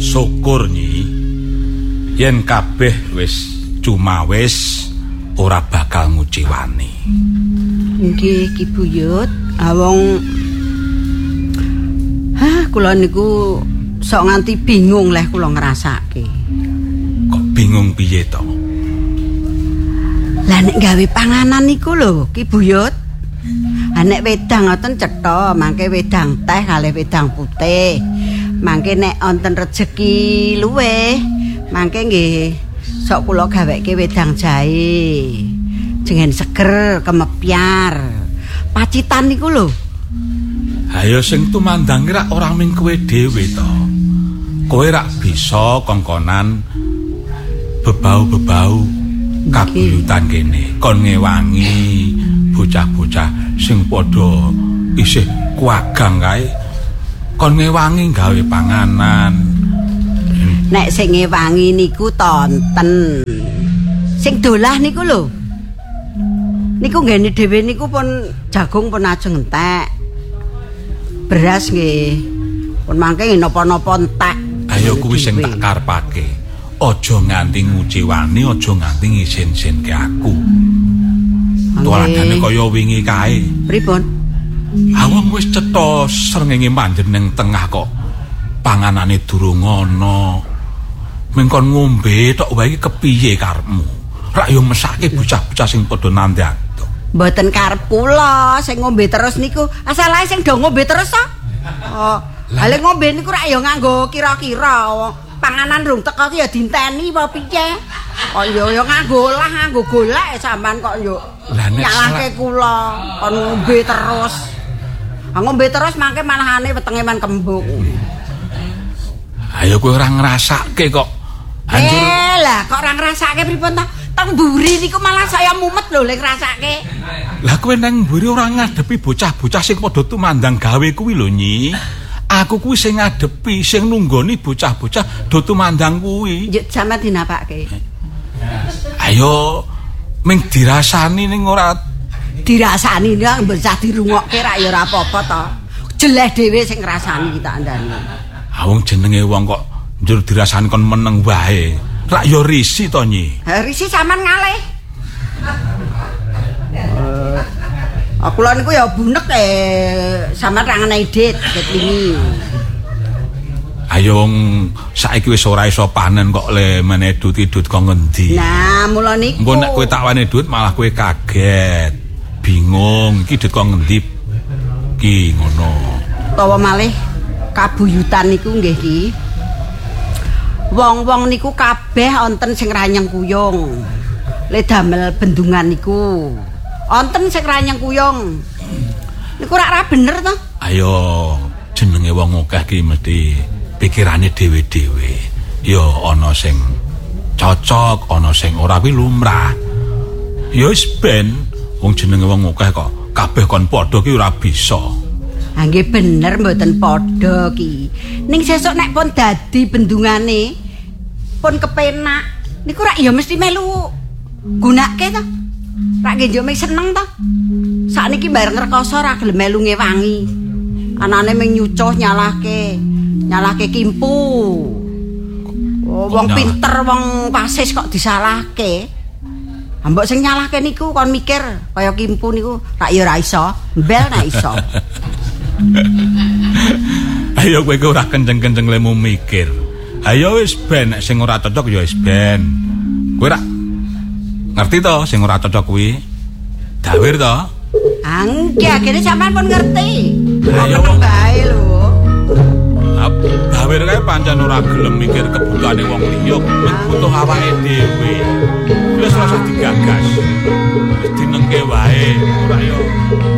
syukur Nyi. Yen kabeh wis cumawis ora bakal nguciwani. Nggih Ki Buyut, awong kula niku sok nganti bingung leh kula ngrasake. Kok bingung piye to? Lah nek gawe panganan niku lho Ki Buyut. Nek wedang ngoten cetha, mangke wedang teh kalih wedang putih. Mangke nek wonten rejeki luweh, mangke nggih sok kula gaweke wedang jahe. Jengen seger, kemepyar. Pacitan niku lho. Ayo sing tumandang rak ora ming kowe dhewe to. Kowe rak bisa kongkonan bebau-bebau kabuyutan kene kon ngewangi bocah-bocah sing padha isih kuagang kae kon ngewangi gawe panganan. Nek sing ngewangi niku tonten. Sing dolah niku lho. Niku nggene dhewe niku pun jagung pun ajeng entek. Beras nggih pun mangke napa-napa entek. Ayo kuwi sing tak karepake. Aja nganti nguciwani, aja nganti ngisin-isinke aku. Tuladane kaya wingi kae. Pripun? Awang wis cetha srengenge manjen ning tengah kok panganane durung ana. Mengkon ngombe tok wae kepiye karepmu? Rak yo mesake bocah-bocah sing padha nandhak. Mboten karep kula sing ngombe terus niku, asal ae sing do ngombe terus to. Oh, lha ngombe niku rak yo nganggo kira-kira. Panganan rung teko ki ya dinteni apa piye? Kok yo nganggo olah, nganggo golek sampean kok yo nyalahke kula kon ngombe terus. Ngombe terus mangke malahane wetenge man kembung. Ayo kowe ora ngrasake kok. Anjur. Lah kok ora ngrasake pripun ta? Teng mburi niku malah saya mumet lho lek ngrasake. Lah kowe nang mburi ora ngadepi bocah-bocah sing padha tumandang gawe kuwi lho Nyi. Aku kuwi sing ngadepi, sing nunggoni bocah-bocah do tumandang kuwi. Yo sampe dinapake. Ayo ming dirasani ning ora dirasani nang bocah dirungokke rak ya ora apa-apa to. Jeleh dhewe sing ngrasani kita andani. Wong jenenge wong kok njur dirasani kon meneng wae. Rak ya risi to Nyi. Risi sampean ngalih. Aku lho niku ya bunek sampean ra ngenai dit wingi. Ayo saiki wis ora iso panen kok le meneh dut-dut kok ngendi. Nah, mula niku. Mbok nek kowe tak wane duit malah kowe kaget. Bingung iki dut kok ngendi. Ki ngono. Tawa malih kabuyutan niku nggih Ki. Wong-wong niku kabeh wonten sing ranyeng kuyung. Le damel bendungan niku. Wonten sing ranyeng kuyung. Niku ra bener to? Ayo jenenge wong akeh ki mesti pikirane dhewe-dhewe. Ya ana sing cocok, ana sing ora kuwi lumrah. Ya wis ben wong jenenge wong akeh kok kabeh kon padha ki ora bisa. Ha nggih bener mboten padha ki. Ning sesuk nek pun dadi bendungane pun kepenak niku rak ya mesti melu gunake to. Rak nggih yo seneng to. Sakniki bareng rekoso ra gelem melu ngewangi. Anane ming nyucuh nyalahke kimpu. Oh, wong pinter wong pasis kok disalahke. Mbok sing nyalahke niku kon mikir kaya kimpu niku rak ya ora iso, mbel nek iso. Ayo kowe ora kenceng-kenceng lemu mikir. Ayo wis ben nek sing ora cocok ya wis ben. Kowe rak ngerti to sing ora cocok kuwi? Dawir to? Angge akhirnya sampean pun ngerti. Ayo bae lho. Dawir kae pancen ora gelem mikir kebutuhane wong liya, butuh awake dhewe. Wis ora usah digagas. Wis dinengke wae, ora yo